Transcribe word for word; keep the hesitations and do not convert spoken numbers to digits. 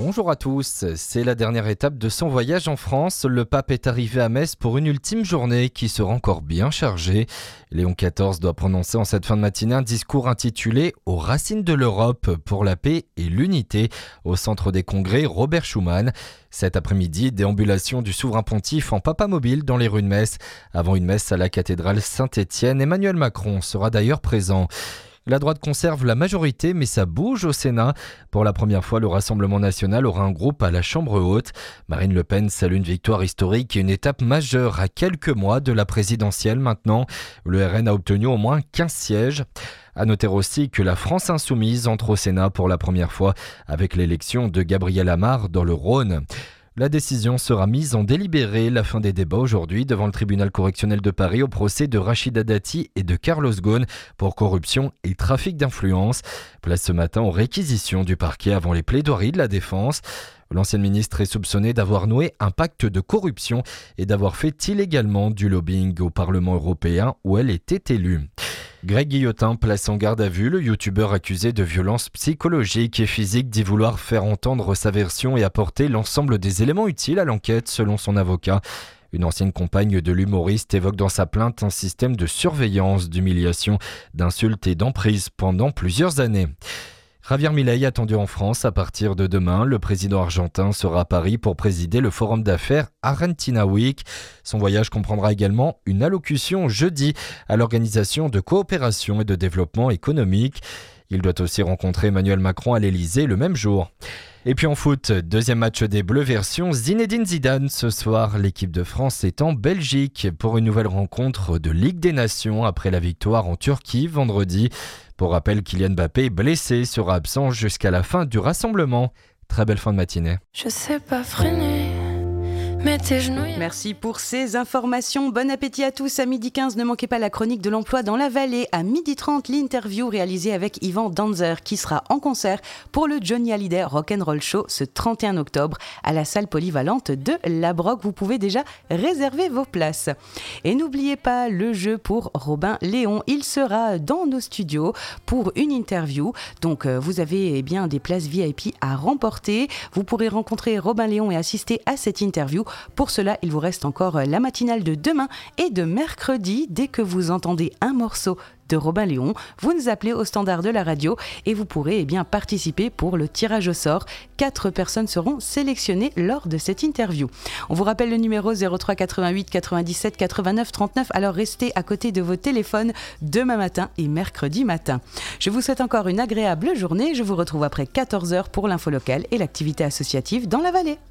Bonjour à tous, c'est la dernière étape de son voyage en France. Le pape est arrivé à Metz pour une ultime journée qui sera encore bien chargée. Léon quatorze doit prononcer en cette fin de matinée un discours intitulé « Aux racines de l'Europe pour la paix et l'unité » au centre des congrès Robert Schuman. Cet après-midi, déambulation du souverain pontife en papamobile dans les rues de Metz. Avant une messe à la cathédrale Saint-Étienne, Emmanuel Macron sera d'ailleurs présent. La droite conserve la majorité, mais ça bouge au Sénat. Pour la première fois, le Rassemblement national aura un groupe à la Chambre haute. Marine Le Pen salue une victoire historique et une étape majeure à quelques mois de la présidentielle maintenant. Le R N a obtenu au moins quinze sièges. À noter aussi que la France insoumise entre au Sénat pour la première fois avec l'élection de Gabriel Amar dans le Rhône. La décision sera mise en délibéré. La fin des débats aujourd'hui devant le tribunal correctionnel de Paris au procès de Rachida Dati et de Carlos Ghosn pour corruption et trafic d'influence. Place ce matin aux réquisitions du parquet avant les plaidoiries de la défense. L'ancienne ministre est soupçonnée d'avoir noué un pacte de corruption et d'avoir fait illégalement du lobbying au Parlement européen où elle était élue. Greg Guillotin place en garde à vue le youtubeur accusé de violences psychologiques et physiques dit vouloir faire entendre sa version et apporter l'ensemble des éléments utiles à l'enquête selon son avocat. Une ancienne compagne de l'humoriste évoque dans sa plainte un système de surveillance, d'humiliation, d'insultes et d'emprise pendant plusieurs années. Javier Milei attendu en France à partir de demain. Le président argentin sera à Paris pour présider le forum d'affaires Argentina Week. Son voyage comprendra également une allocution jeudi à l'Organisation de coopération et de développement économique. Il doit aussi rencontrer Emmanuel Macron à l'Elysée le même jour. Et puis en foot, deuxième match des Bleus version Zinedine Zidane. Ce soir, l'équipe de France est en Belgique pour une nouvelle rencontre de Ligue des Nations après la victoire en Turquie vendredi. Pour rappel, Kylian Mbappé, blessé, sera absent jusqu'à la fin du rassemblement. Très belle fin de matinée. Je sais pas freiner. Tes genoux. Merci pour ces informations. Bon appétit à tous. À midi quinze, ne manquez pas la chronique de l'emploi dans la vallée. À midi trente, l'interview réalisée avec Yvan Danzer qui sera en concert pour le Johnny Hallyday Rock'n'Roll Show ce trente et un octobre à la salle polyvalente de La Broque. Vous pouvez déjà réserver vos places. Et n'oubliez pas le jeu pour Robin Léon. Il sera dans nos studios pour une interview. Donc vous avez eh bien des places V I P à remporter. Vous pourrez rencontrer Robin Léon et assister à cette interview. Pour cela, il vous reste encore la matinale de demain et de mercredi. Dès que vous entendez un morceau de Robin Léon, vous nous appelez au standard de la radio et vous pourrez eh bien, participer pour le tirage au sort. Quatre personnes seront sélectionnées lors de cette interview. On vous rappelle le numéro zéro trois quatre-vingt-huit quatre-vingt-dix-sept quatre-vingt-neuf trente-neuf. Alors restez à côté de vos téléphones demain matin et mercredi matin. Je vous souhaite encore une agréable journée. Je vous retrouve après quatorze heures pour l'info locale et l'activité associative dans la vallée.